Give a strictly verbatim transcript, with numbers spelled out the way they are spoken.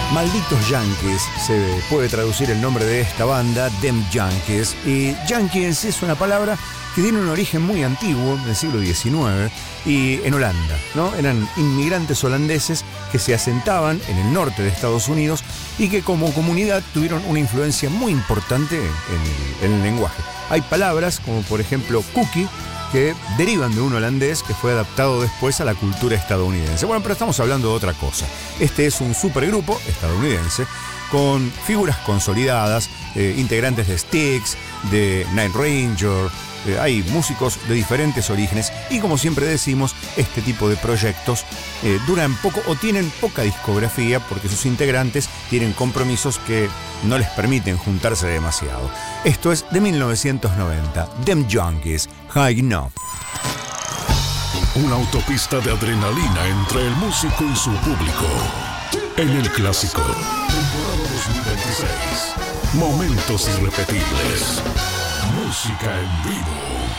Malditos Yankees, se puede traducir el nombre de esta banda, Them Yankees. Y Yankees es una palabra que tiene un origen muy antiguo, del siglo diecinueve, y en Holanda, ¿no? Eran inmigrantes holandeses que se asentaban en el norte de Estados Unidos y que como comunidad tuvieron una influencia muy importante en el, en el lenguaje. Hay palabras como por ejemplo cookie, que derivan de un holandés que fue adaptado después a la cultura estadounidense. Bueno, pero estamos hablando de otra cosa. Este es un supergrupo estadounidense con figuras consolidadas, eh, integrantes de Styx, de Night Ranger. Eh, hay músicos de diferentes orígenes y, como siempre decimos, este tipo de proyectos eh, duran poco o tienen poca discografía porque sus integrantes tienen compromisos que no les permiten juntarse demasiado. Esto es de mil novecientos noventa, Them Yankees, High Enough. Una autopista de adrenalina entre el músico y su público. En el clásico, temporada dos mil veintiséis. Momentos irrepetibles. Música en vivo.